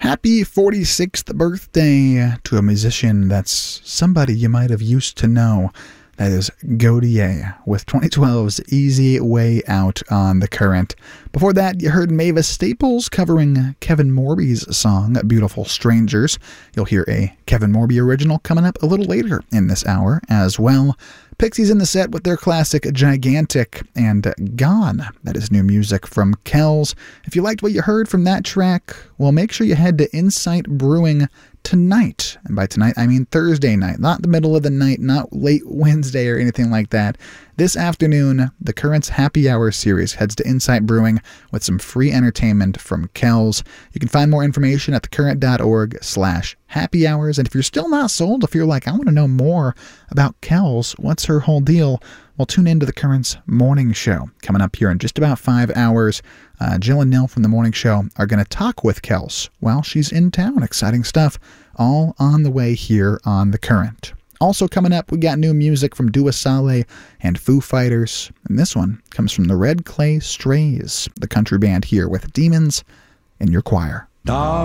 Happy 46th birthday to a musician that's somebody you might have used to know. That is Gotye with 2012's Easy Way Out on The Current. Before that, you heard Mavis Staples covering Kevin Morby's song, Beautiful Strangers. You'll hear a Kevin Morby original coming up a little later in this hour as well. Pixies in the set with their classic Gigantic and Gone. That is new music from Kells. If you liked what you heard from that track, well, make sure you head to Insight Brewing tonight. And by tonight, I mean Thursday night, not the middle of the night, not late Wednesday or anything like that. This afternoon, the Current's Happy Hour series heads to Insight Brewing with some free entertainment from Kells. You can find more information at thecurrent.org/happy hours. And if you're still not sold, if you're like, I want to know more about Kells, what's her whole deal? Well, tune into the Current's morning show coming up here in just about 5 hours. Jill and Nil from the morning show are going to talk with Kells while she's in town. Exciting stuff, all on the way here on The Current. Also coming up, we got new music from Dua Saleh and Foo Fighters. And this one comes from the Red Clay Strays, the country band here with Demons in Your Choir.